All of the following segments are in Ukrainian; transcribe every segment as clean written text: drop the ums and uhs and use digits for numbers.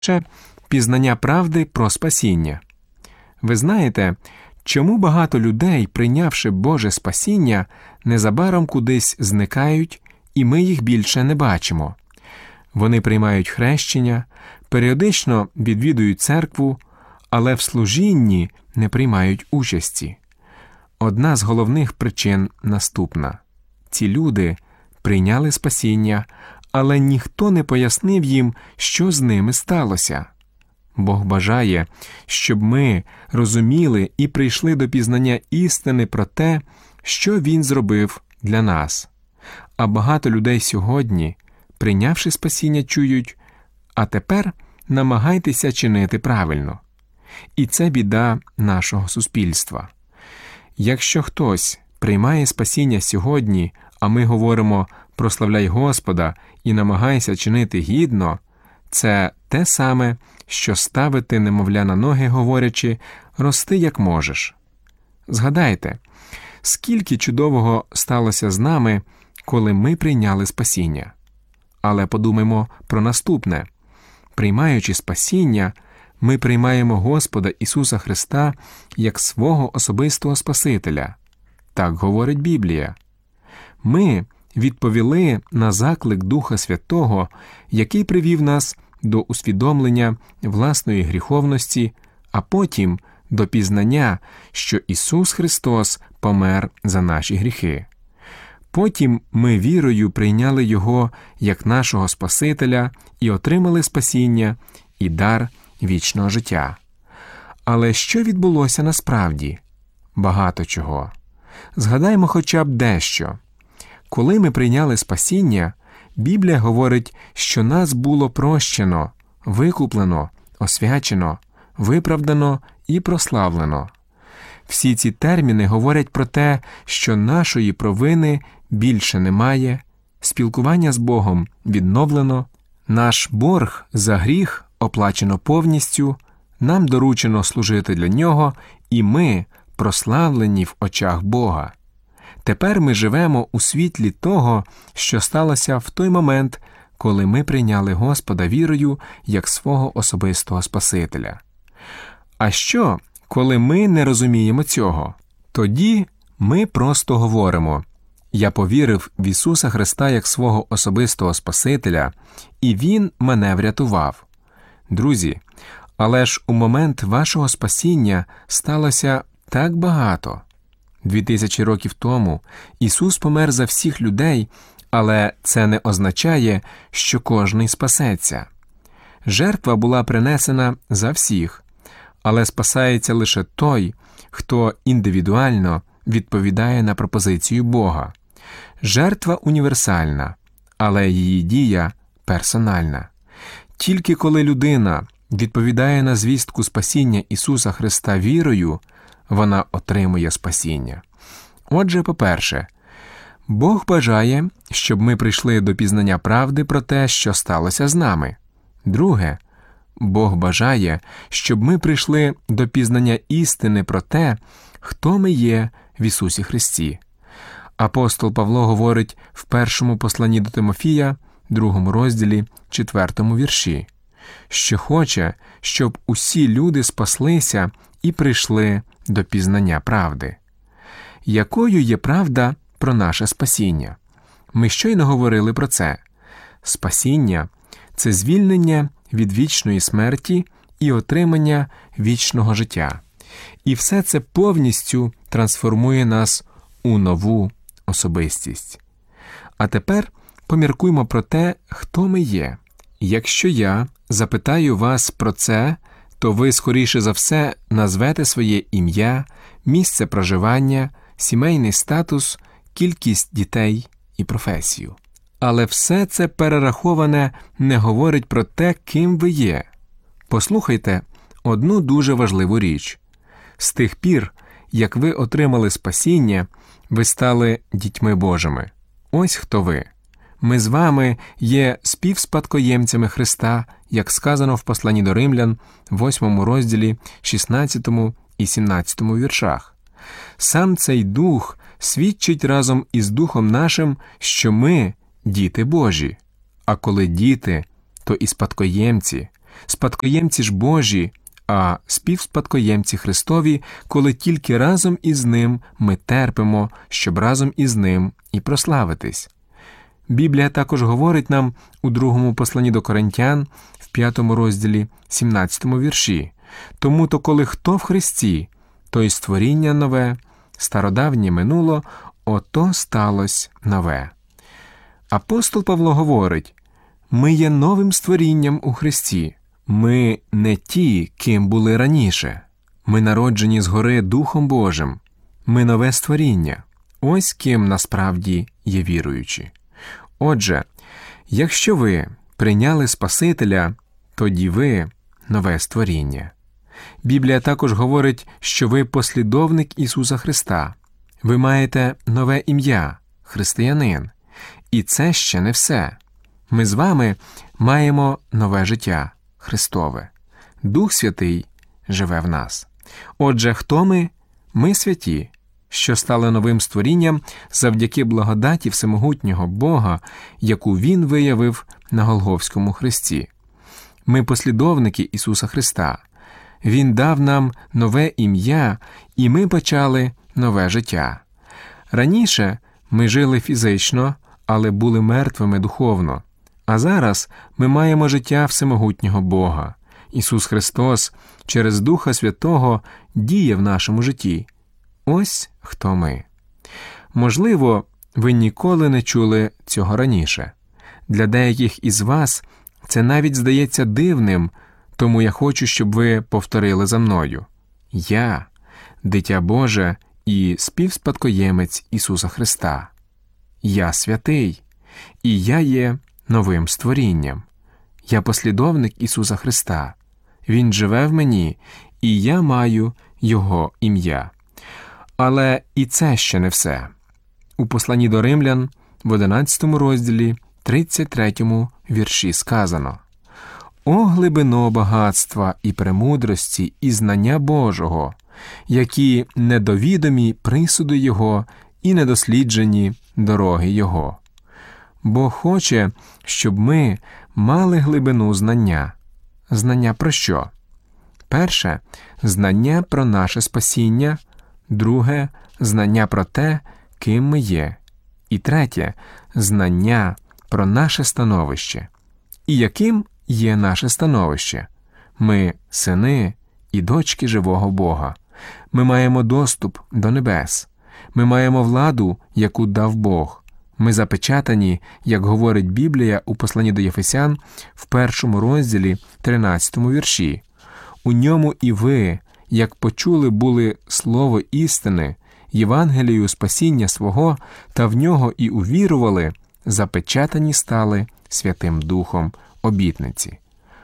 Ще пізнання правди про спасіння. Ви знаєте, чому багато людей, прийнявши Боже спасіння, незабаром кудись зникають, і ми їх більше не бачимо? Вони приймають хрещення, періодично відвідують церкву, але в служінні не приймають участі. Одна з головних причин наступна. Ці люди прийняли спасіння, але ніхто не пояснив їм, що з ними сталося. Бог бажає, щоб ми розуміли і прийшли до пізнання істини про те, що Він зробив для нас. А багато людей сьогодні, прийнявши спасіння, чують: «А тепер намагайтеся чинити правильно». І це біда нашого суспільства. Якщо хтось приймає спасіння сьогодні, а ми говоримо «прославляй Господа» і намагайся чинити гідно, це те саме, що ставити немовля на ноги, говорячи «рости як можеш». Згадайте, скільки чудового сталося з нами, коли ми прийняли спасіння. Але подумаймо про наступне. Приймаючи спасіння, ми приймаємо Господа Ісуса Христа як свого особистого Спасителя. Так говорить Біблія. Ми відповіли на заклик Духа Святого, який привів нас до усвідомлення власної гріховності, а потім до пізнання, що Ісус Христос помер за наші гріхи. Потім ми вірою прийняли Його як нашого Спасителя і отримали спасіння і дар вічного життя. Але що відбулося насправді? Багато чого. Згадаймо хоча б дещо. Коли ми прийняли спасіння, Біблія говорить, що нас було прощено, викуплено, освячено, виправдано і прославлено. Всі ці терміни говорять про те, що нашої провини більше немає, спілкування з Богом відновлено, наш борг за гріх оплачено повністю, нам доручено служити для Нього, і ми прославлені в очах Бога. Тепер ми живемо у світлі того, що сталося в той момент, коли ми прийняли Господа вірою як свого особистого Спасителя. А що, коли ми не розуміємо цього? Тоді ми просто говоримо: «Я повірив в Ісуса Христа як свого особистого Спасителя, і Він мене врятував». Друзі, але ж у момент вашого спасіння сталося так багато. 2000 років тому Ісус помер за всіх людей, але це не означає, що кожний спасеться. Жертва була принесена за всіх, але спасається лише той, хто індивідуально відповідає на пропозицію Бога. Жертва універсальна, але її дія персональна. Тільки коли людина відповідає на звістку спасіння Ісуса Христа вірою, вона отримує спасіння. Отже, по-перше, Бог бажає, щоб ми прийшли до пізнання правди про те, що сталося з нами. Друге, Бог бажає, щоб ми прийшли до пізнання істини про те, хто ми є в Ісусі Христі. Апостол Павло говорить в першому посланні до Тимофія, 2 розділі, 4 вірші, що хоче, щоб усі люди спаслися і прийшли до пізнання правди. Якою є правда про наше спасіння? Ми щойно говорили про це. Спасіння – це звільнення від вічної смерті і отримання вічного життя. І все це повністю трансформує нас у нову особистість. А тепер поміркуймо про те, хто ми є. Якщо я запитаю вас про це, то ви, скоріше за все, назвете своє ім'я, місце проживання, сімейний статус, кількість дітей і професію. Але все це перераховане не говорить про те, ким ви є. Послухайте одну дуже важливу річ. З тих пір, як ви отримали спасіння, ви стали дітьми Божими. Ось хто ви. Ми з вами є співспадкоємцями Христа, як сказано в посланні до Римлян, 8 розділі, 16 і 17 віршах. Сам цей Дух свідчить разом із Духом нашим, що ми – діти Божі. А коли діти, то і спадкоємці, спадкоємці ж Божі, а співспадкоємці Христові, коли тільки разом із Ним ми терпимо, щоб разом із Ним і прославитись. Біблія також говорить нам у другому посланні до Коринтян, в 5 розділі, 17 вірші: «Тому-то, коли хто в Христі, то й створіння нове, стародавнє минуло, ото сталось нове». Апостол Павло говорить: «Ми є новим створінням у Христі. Ми не ті, ким були раніше. Ми народжені згори Духом Божим. Ми нове створіння. Ось ким насправді є віруючі». Отже, якщо ви прийняли Спасителя, тоді ви нове створіння. Біблія також говорить, що ви послідовник Ісуса Христа. Ви маєте нове ім'я – християнин. І це ще не все. Ми з вами маємо нове життя – Христове. Дух Святий живе в нас. Отже, хто ми? Ми святі, що стали новим створінням завдяки благодаті всемогутнього Бога, яку Він виявив на Голгофському хресті. Ми послідовники Ісуса Христа. Він дав нам нове ім'я, і ми почали нове життя. Раніше ми жили фізично, але були мертвими духовно. А зараз ми маємо життя всемогутнього Бога. Ісус Христос через Духа Святого діє в нашому житті. Ось хто ми. Можливо, ви ніколи не чули цього раніше. Для деяких із вас це навіть здається дивним, тому я хочу, щоб ви повторили за мною. Я – дитя Боже і співспадкоємець Ісуса Христа. Я святий, і я є новим створінням. Я послідовник Ісуса Христа. Він живе в мені, і я маю Його ім'я. Але і це ще не все. У посланні до Римлян, в 11 розділі, 33 вірші сказано: «О глибино багатства і премудрості і знання Божого, які недовідомі присуди Його і недосліджені дороги Його». Бог хоче, щоб ми мали глибину знання. Знання про що? Перше – знання про наше спасіння. Друге – знання про те, ким ми є. І третє – знання про наше становище. І яким є наше становище? Ми – сини і дочки живого Бога. Ми маємо доступ до небес. Ми маємо владу, яку дав Бог. Ми запечатані, як говорить Біблія у посланні до Єфесян в 1 розділі, 13 вірші. «У ньому і ви, як почули були слово істини, Євангелію спасіння свого, та в нього і увірували, запечатані стали Святим Духом обітниці».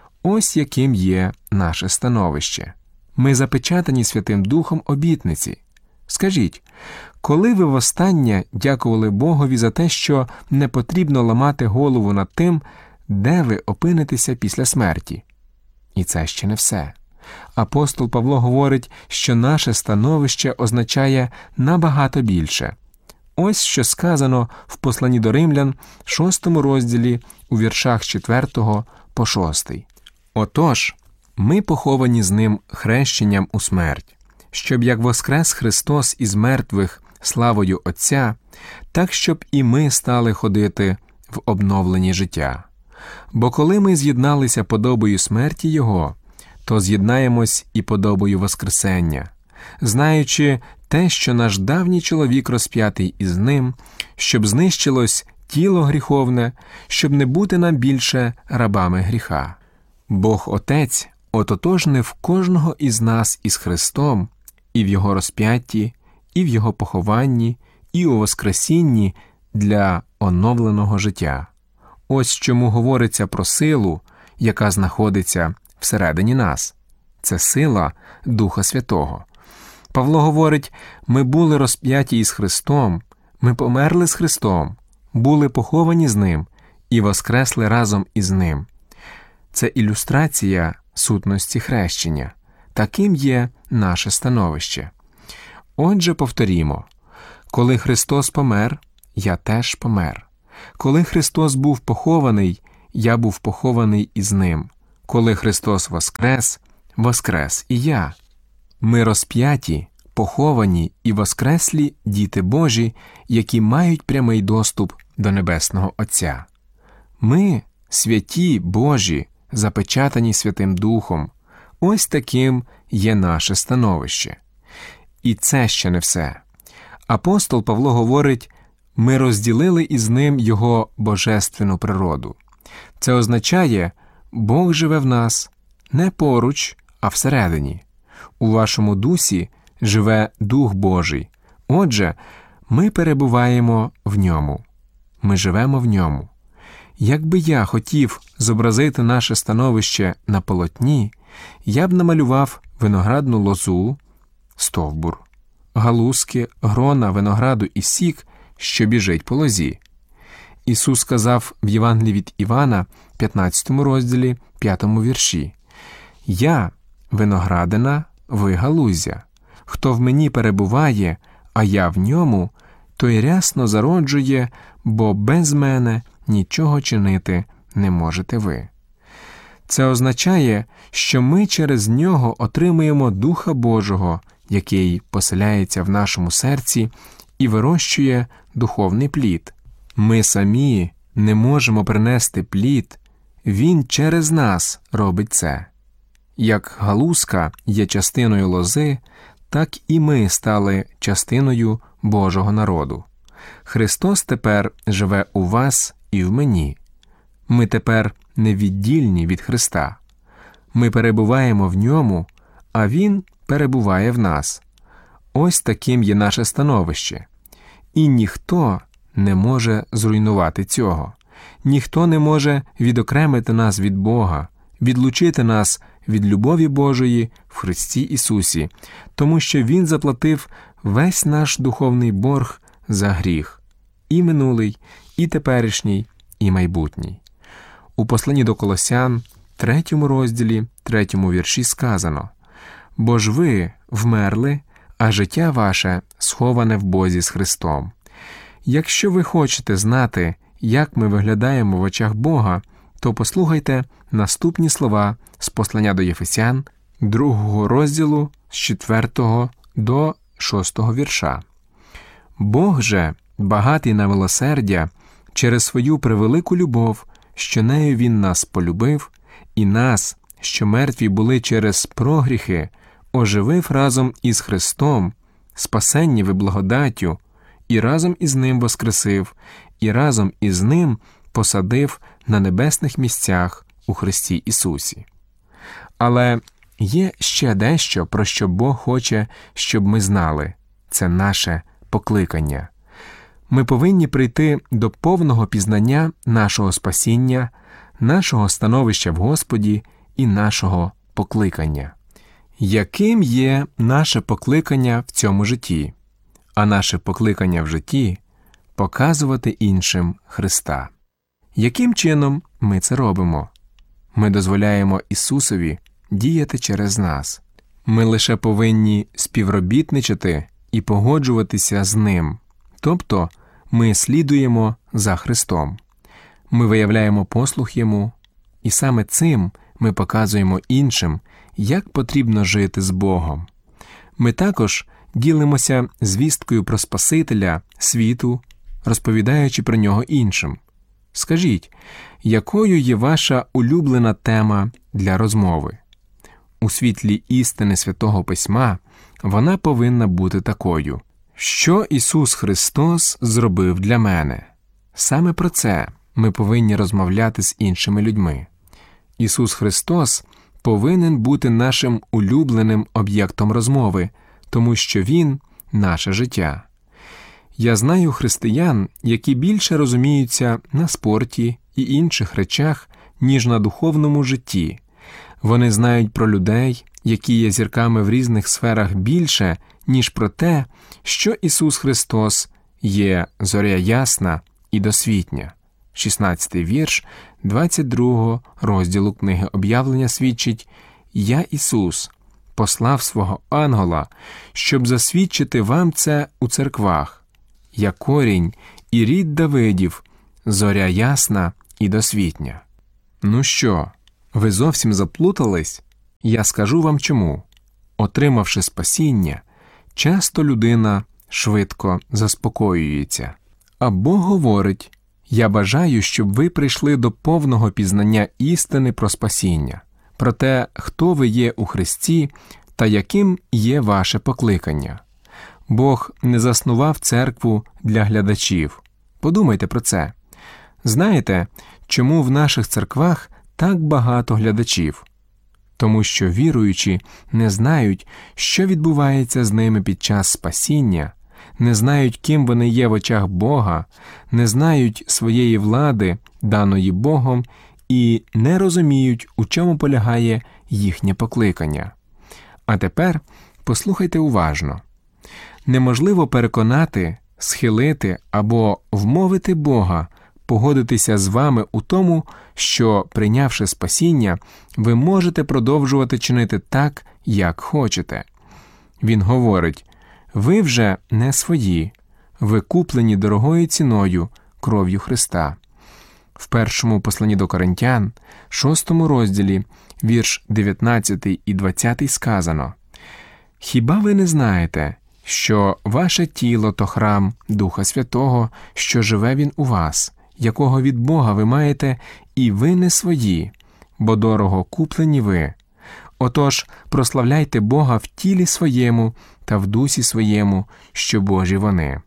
Ось яким є наше становище. Ми запечатані Святим Духом обітниці. Скажіть, коли ви востаннє дякували Богові за те, що не потрібно ламати голову над тим, де ви опинитеся після смерті? І це ще не все. Апостол Павло говорить, що наше становище означає набагато більше. Ось що сказано в посланні до Римлян, 6 розділі, у віршах з 4 по 6. «Отож, ми поховані з ним хрещенням у смерть, щоб як воскрес Христос із мертвих славою Отця, так щоб і ми стали ходити в обновленні життя. Бо коли ми з'єдналися подобою смерті Його, то з'єднаємось і подобою воскресення, знаючи те, що наш давній чоловік розп'ятий із ним, щоб знищилось тіло гріховне, щоб не бути нам більше рабами гріха. Бог Отець ототожнив кожного із нас із Христом і в Його розп'ятті, і в Його похованні, і у воскресінні для оновленого життя. Ось чому говориться про силу, яка знаходиться всередині нас. Це сила Духа Святого. Павло говорить, ми були розп'яті із Христом, ми померли з Христом, були поховані з Ним і воскресли разом із Ним. Це ілюстрація сутності хрещення. Таким є наше становище. Отже, повторімо, коли Христос помер, я теж помер. Коли Христос був похований, я був похований із Ним. Коли Христос воскрес, воскрес і я. Ми розп'яті, поховані і воскреслі діти Божі, які мають прямий доступ до Небесного Отця. Ми – святі Божі, запечатані Святим Духом. Ось таким є наше становище. І це ще не все. Апостол Павло говорить, ми розділили із ним його божественну природу. Це означає, Бог живе в нас не поруч, а всередині. У вашому дусі живе Дух Божий. Отже, ми перебуваємо в ньому. Ми живемо в ньому. Якби я хотів зобразити наше становище на полотні, я б намалював виноградну лозу, стовбур, галузки, грона винограду і сік, що біжить по лозі. Ісус сказав в Євангелії від Івана, 15 розділі, 5 вірші: «Я – виноградина, ви – галузя. Хто в мені перебуває, а я в ньому, той рясно зароджує, бо без мене нічого чинити не можете ви». Це означає, що ми через нього отримуємо Духа Божого, який поселяється в нашому серці і вирощує духовний плід. Ми самі не можемо принести плід, Він через нас робить це. Як галузка є частиною лози, так і ми стали частиною Божого народу. Христос тепер живе у вас і в мені. Ми тепер невіддільні від Христа. Ми перебуваємо в ньому, а Він перебуває в нас. Ось таким є наше становище. І ніхто не може зруйнувати цього. Ніхто не може відокремити нас від Бога, відлучити нас від любові Божої в Христі Ісусі, тому що Він заплатив весь наш духовний борг за гріх, і минулий, і теперішній, і майбутній. У посланні до Колосян, 3 розділі, 3 вірші сказано: «Бо ж ви вмерли, а життя ваше сховане в Бозі з Христом». Якщо ви хочете знати, як ми виглядаємо в очах Бога, то послухайте наступні слова з послання до Єфесян, 2 розділу, з 4 до 6 вірша. «Бог же, багатий на милосердя, через свою превелику любов, що нею Він нас полюбив, і нас, що мертві були через прогріхи, оживив разом із Христом, спасенні ви благодаттю, і разом із Ним воскресив, і разом із Ним посадив на небесних місцях у Христі Ісусі». Але є ще дещо, про що Бог хоче, щоб ми знали. Це наше покликання. Ми повинні прийти до повного пізнання нашого спасіння, нашого становища в Господі і нашого покликання. Яким є наше покликання в цьому житті? А наше покликання в житті – показувати іншим Христа. Яким чином ми це робимо? Ми дозволяємо Ісусові діяти через нас. Ми лише повинні співробітничати і погоджуватися з Ним. Тобто, ми слідуємо за Христом. Ми виявляємо послух Йому, і саме цим ми показуємо іншим, як потрібно жити з Богом. Ми також ділимося звісткою про Спасителя світу, розповідаючи про Нього іншим. Скажіть, якою є ваша улюблена тема для розмови? У світлі істини Святого Письма вона повинна бути такою: що Ісус Христос зробив для мене? Саме про це ми повинні розмовляти з іншими людьми. Ісус Христос повинен бути нашим улюбленим об'єктом розмови, тому що Він – наше життя. Я знаю християн, які більше розуміються на спорті і інших речах, ніж на духовному житті. Вони знають про людей, які є зірками в різних сферах більше, ніж про те, що Ісус Христос є зоря ясна і досвітня. 16-й вірш 22 розділу книги Об'явлення свідчить: «Я, Ісус, послав свого ангела, щоб засвідчити вам це у церквах. Я корінь і рід Давидів, зоря ясна і досвітня». Ну що, Ви зовсім заплутались? Я скажу вам чому. Отримавши спасіння, часто людина швидко заспокоюється. А Бог говорить: «Я бажаю, щоб ви прийшли до повного пізнання істини про спасіння, про те, хто ви є у Христі та яким є ваше покликання». Бог не заснував церкву для глядачів. Подумайте про це. Знаєте, чому в наших церквах так багато глядачів? Тому що віруючі не знають, що відбувається з ними під час спасіння, не знають, ким вони є в очах Бога, не знають своєї влади, даної Богом, і не розуміють, у чому полягає їхнє покликання. А тепер послухайте уважно. Неможливо переконати, схилити або вмовити Бога погодитися з вами у тому, що, прийнявши спасіння, ви можете продовжувати чинити так, як хочете. Він говорить: «Ви вже не свої, ви куплені дорогою ціною, кров'ю Христа». В першому посланні до Коринтян, 6 розділі, вірш 19 і 20 сказано: «Хіба ви не знаєте, що ваше тіло – то храм Духа Святого, що живе Він у вас, якого від Бога ви маєте, і ви не свої, бо дорого куплені ви? Отож, прославляйте Бога в тілі своєму та в дусі своєму, що Божі вони».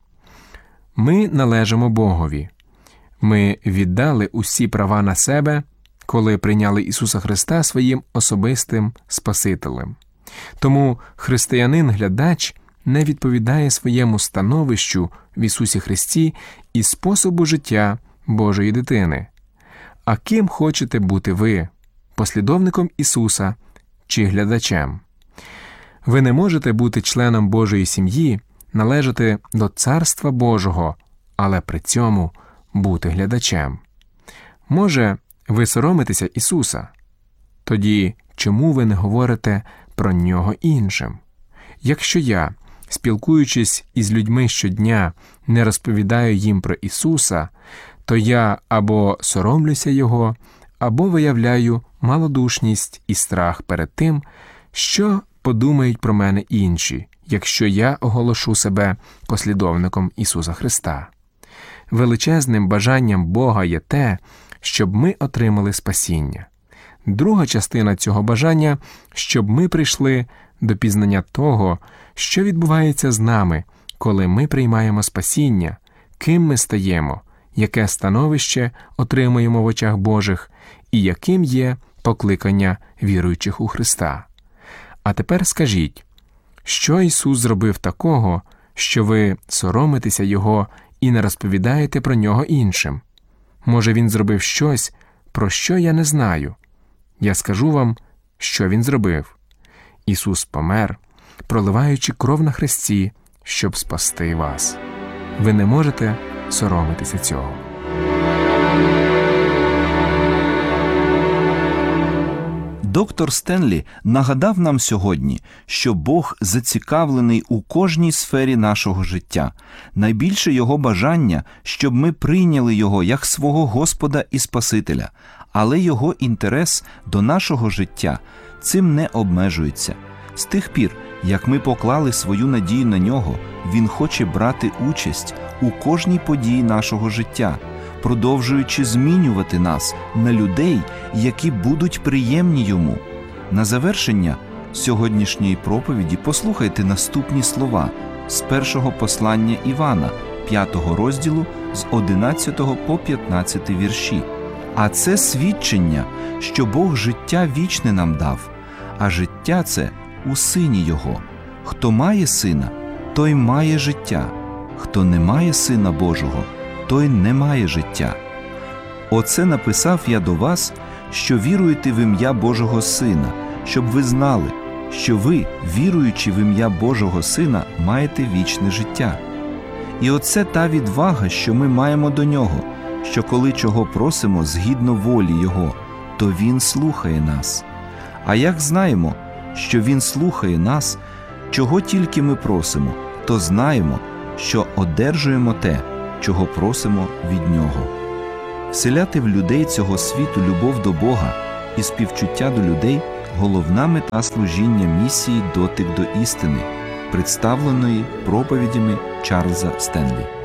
Ми належимо Богові. Ми віддали усі права на себе, коли прийняли Ісуса Христа своїм особистим Спасителем. Тому християнин-глядач не відповідає своєму становищу в Ісусі Христі і способу життя Божої дитини. А ким хочете бути ви – послідовником Ісуса чи глядачем? Ви не можете бути членом Божої сім'ї, належати до Царства Божого, але при цьому бути глядачем. Може, ви соромитеся Ісуса? Тоді чому ви не говорите про Нього іншим? Якщо я, спілкуючись із людьми щодня, не розповідаю їм про Ісуса, то я або соромлюся Його, або виявляю малодушність і страх перед тим, що подумають про мене інші, якщо я оголошу себе послідовником Ісуса Христа. Величезним бажанням Бога є те, щоб ми отримали спасіння. Друга частина цього бажання – щоб ми прийшли до пізнання того, що відбувається з нами, коли ми приймаємо спасіння, ким ми стаємо, яке становище отримуємо в очах Божих і яким є покликання віруючих у Христа. А тепер скажіть, що Ісус зробив такого, що ви соромитеся Його і не розповідаєте про Нього іншим? Може, Він зробив щось, про що я не знаю? Я скажу вам, що Він зробив. Ісус помер, проливаючи кров на хресті, щоб спасти вас. Ви не можете соромитися цього. Доктор Стенлі нагадав нам сьогодні, що Бог зацікавлений у кожній сфері нашого життя. Найбільше Його бажання, щоб ми прийняли Його як свого Господа і Спасителя, але Його інтерес до нашого життя цим не обмежується. З тих пір, як ми поклали свою надію на Нього, Він хоче брати участь у кожній події нашого життя, продовжуючи змінювати нас на людей, які будуть приємні Йому. На завершення сьогоднішньої проповіді послухайте наступні слова з першого послання Івана, 5 розділу, з 11 по 15 вірші. «А це свідчення, що Бог життя вічне нам дав, а життя це у Сині Його. Хто має Сина, той має життя. Хто не має Сина Божого, той не має життя. Оце написав я до вас, що віруєте в ім'я Божого Сина, щоб ви знали, що ви, віруючи в ім'я Божого Сина, маєте вічне життя. І оце та відвага, що ми маємо до Нього, що коли чого просимо згідно волі Його, то Він слухає нас. А як знаємо, що Він слухає нас, чого тільки ми просимо, то знаємо, що одержуємо те, чого просимо від Нього. Вселяти в людей цього світу любов до Бога і співчуття до людей – головна мета служіння місії «Дотик до істини», представленої проповідями Чарльза Стенлі.